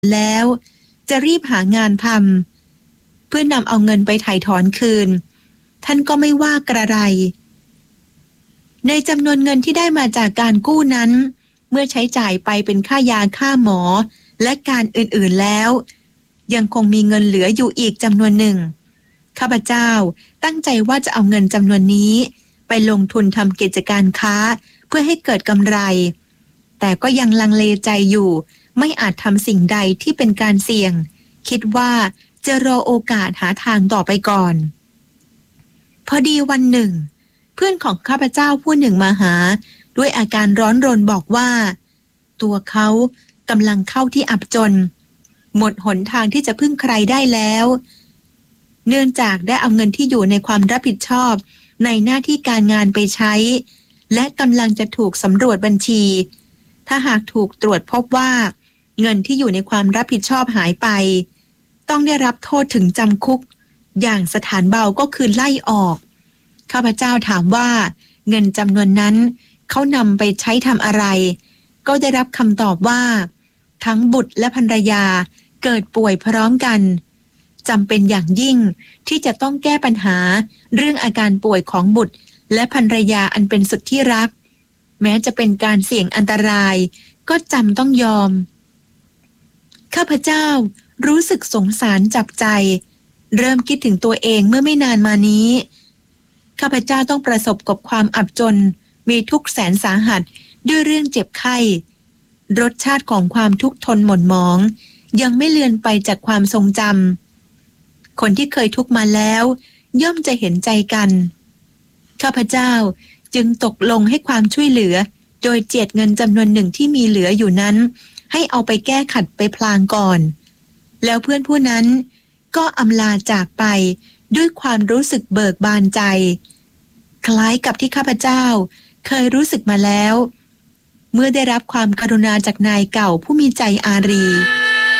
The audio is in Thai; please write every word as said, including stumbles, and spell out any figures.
แล้วจะรีบหางานทำเพื่อนำเอาเงินไปไถ่ถอนคืนท่านก็ไม่ว่ากระไรในจำนวนเงินที่ได้มาจากการกู้นั้นเมื่อใช้จ่ายไปเป็นค่ายาค่าหมอและการอื่นๆแล้วยังคงมีเงินเหลืออยู่อีกจำนวนหนึ่งข้าพเจ้าตั้งใจว่าจะเอาเงินจำนวนนี้ไปลงทุนทำกิจการค้าเพื่อให้เกิดกำไรแต่ก็ยังลังเลใจอยู่ไม่อาจทำสิ่งใดที่เป็นการเสี่ยงคิดว่าจะรอโอกาสหาทางต่อไปก่อนพอดีวันหนึ่งเพื่อนของข้าพเจ้าผู้หนึ่งมาหาด้วยอาการร้อนรนบอกว่าตัวเขากำลังเข้าที่อับจนหมดหนทางที่จะพึ่งใครได้แล้วเนื่องจากได้เอาเงินที่อยู่ในความรับผิดชอบในหน้าที่การงานไปใช้และกำลังจะถูกสำรวจบัญชีถ้าหากถูกตรวจพบว่าเงินที่อยู่ในความรับผิดชอบหายไปต้องได้รับโทษถึงจำคุกอย่างสถานเบาก็คือไล่ออกข้าพเจ้าถามว่าเงินจำนวนนั้นเขานำไปใช้ทำอะไรก็ได้รับคำตอบว่าทั้งบุตรและภรรยาเกิดป่วยพร้อมกันจำเป็นอย่างยิ่งที่จะต้องแก้ปัญหาเรื่องอาการป่วยของบุตรและภรรยาอันเป็นสุดที่รักแม้จะเป็นการเสี่ยงอันตรายก็จำต้องยอมข้าพเจ้ารู้สึกสงสารจับใจเริ่มคิดถึงตัวเองเมื่อไม่นานมานี้ข้าพเจ้าต้องประสบกับความอับจนมีทุกข์แสนสาหัสด้วยเรื่องเจ็บไข้รสชาติของความทุกข์ทนหม่นหมองยังไม่เลือนไปจากความทรงจำคนที่เคยทุกข์มาแล้วย่อมจะเห็นใจกันข้าพเจ้าจึงตกลงให้ความช่วยเหลือโดยเจียดเงินจำนวนหนึ่งที่มีเหลืออยู่นั้นให้เอาไปแก้ขัดไปพลางก่อนแล้วเพื่อนผู้นั้นก็อำลาจากไปด้วยความรู้สึกเบิกบานใจคล้ายกับที่ข้าพเจ้าเคยรู้สึกมาแล้วเมื่อได้รับความกรุณาจากนายเก่าผู้มีใจอารี